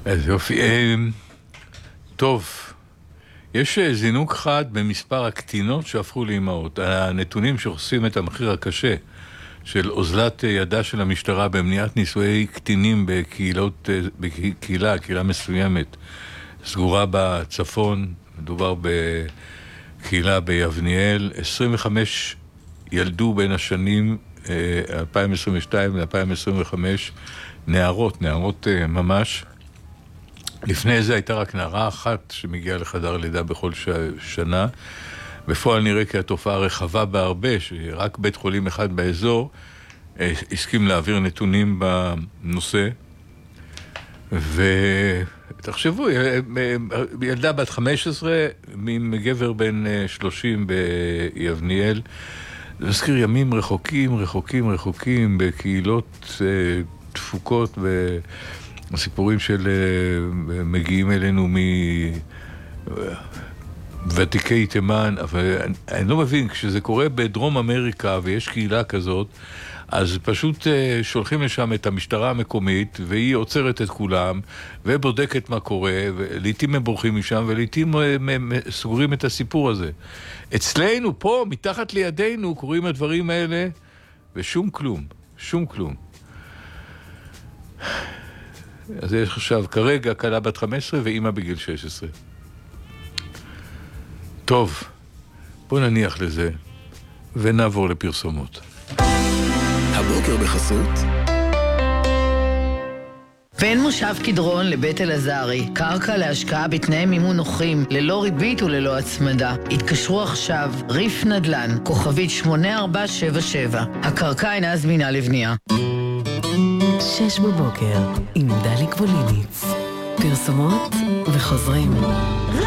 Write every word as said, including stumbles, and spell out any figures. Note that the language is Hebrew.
אז יופי. טוב, יש זינוק חד במספר הקטינות שהפכו לאימהות. הנתונים שחושפים את המחיר הקשה של אוזלת ידה של המשטרה במניעת נישואי קטינים בקהילות, בקהילה, קהילה מסוימת, סגורה בצפון, מדובר בקהילה ביבניאל. עשרים וחמש ילדו בין השנים אלפיים עשרים ושתיים ל-אלפיים עשרים וחמש, נערות, נערות ממש. לפני זה הייתה רק נערה אחת שמגיעה לחדר לידה בכל ש... שנה. בפועל נראה כי התופעה רחבה בהרבה, שרק בית חולים אחד באזור הסכים להעביר נתונים בנושא. ותחשבו, ילדה בת חמש עשרה מגבר בן שלושים ביבניאל, זה מזכיר ימים רחוקים, רחוקים, רחוקים, בקהילות דפוקות, והסיפורים של מגיעים אלינו מוותיקי תימן, אבל אני לא מבין, כשזה קורה בדרום אמריקה ויש קהילה כזאת, אז פשוט שולחים לשם את המשטרה המקומית, והיא עוצרת את כולם, ובודקת מה קורה, ולעיתים הם בורחים משם, ולעיתים הם סוגרים את הסיפור הזה. אצלנו, פה, מתחת לידינו, קוראים הדברים האלה, ושום כלום, שום כלום. אז יש עכשיו, כרגע, קלה בת חמש עשרה, ואימא בגיל שש עשרה. טוב, בוא נניח לזה, ונעבור לפרסומות. הבוקר בחסות בין מושב קדרון לבית אלעזרי, קרקע להשקעה בתנאי מימון נוחים, ללא ריבית וללא הצמדה. התקשרו עכשיו, ריף נדל"ן, כוכבית שמונה ארבע שבע שבע. הקרקע אינה זמינה לבנייה. שש בבוקר עם דלי קבוליניץ. פרסומות וחוזרים.